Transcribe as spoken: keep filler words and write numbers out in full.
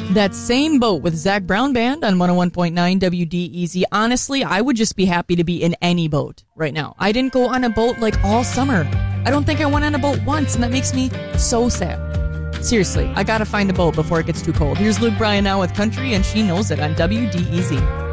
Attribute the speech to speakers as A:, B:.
A: That same boat with Zach Brown Band on one oh one point nine W D E Z. Honestly, I would just be happy to be in any boat right now. I didn't go on a boat like all summer. I don't think I went on a boat once, and that makes me so sad. Seriously, I gotta find a boat before it gets too cold. Here's Luke Bryan now with Country, and she knows it on W D E Z.